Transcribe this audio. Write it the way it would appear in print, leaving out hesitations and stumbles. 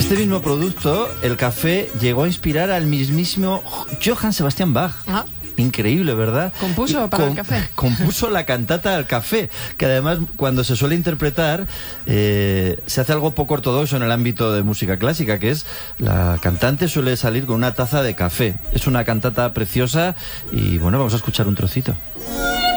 Este mismo producto, el café, llegó a inspirar al mismísimo Johann Sebastian Bach. Ah. Increíble, ¿verdad? Compuso para el café. Compuso la cantata al café, que además cuando se suele interpretar se hace algo poco ortodoxo en el ámbito de música clásica, que es la cantante suele salir con una taza de café. Es una cantata preciosa y bueno, vamos a escuchar un trocito.